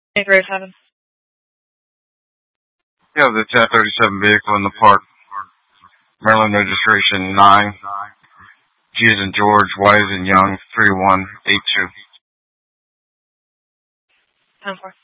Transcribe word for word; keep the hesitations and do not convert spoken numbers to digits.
eight three seven. Yeah, the ten thirty-seven vehicle in the park. Maryland registration nine. G as in George, Y as in Young, three one eight two. ten four.